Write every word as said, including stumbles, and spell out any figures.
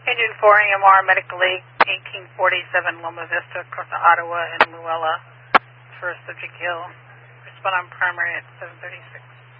Engine four A M R, Medical League, eighteen forty-seven Loma Vista, across Ottawa and Luella for subject ill. Respond on primary at seven thirty-six.